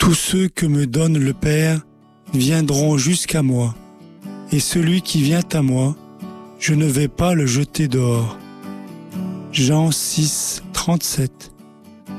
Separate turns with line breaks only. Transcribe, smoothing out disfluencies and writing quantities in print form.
Tous ceux que me donne le Père viendront jusqu'à moi, et celui qui vient à moi, je ne vais pas le jeter dehors. Jean 6, 37.